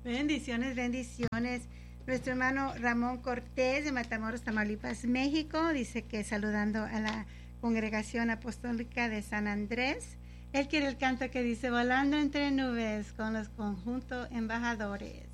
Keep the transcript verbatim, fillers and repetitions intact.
Bendiciones, bendiciones. Nuestro hermano Ramón Cortés de Matamoros, Tamaulipas, México, dice que saludando a la Congregación Apostólica de San Andrés. Él quiere el canto que dice volando entre nubes con los conjuntos embajadores.